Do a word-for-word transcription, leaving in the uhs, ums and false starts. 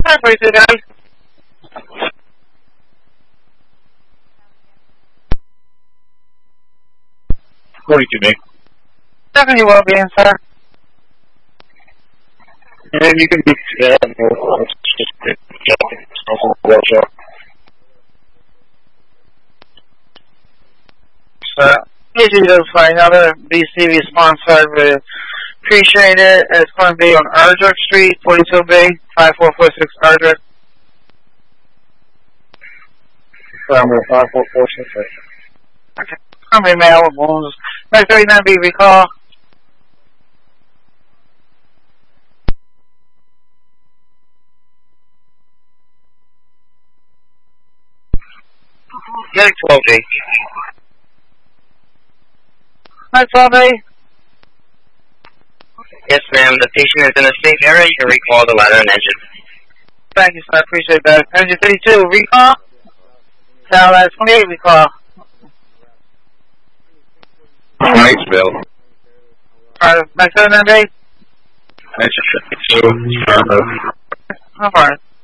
Hi, forty-two, guys. forty-two, Nick. Definitely will be in, sir. And you can be uh, no, So, usually does fine. Another B C response server. Appreciate it. It's going to be on Ardrick Street, forty-two B, five four four six Ardrick. Number five four four six six. Okay. Company mail with wounds. nine thirty-nine B recall. Medic twelve B. Hi, twelve A. Yes, ma'am. The patient is in a safe area. You can recall the ladder and engine. Thank you, sir. I appreciate that. Engine thirty-two, recall. Tower twenty-eight, recall. Thanks, Bill. Alright, nine seven nine B. That's a fifty-two. How far?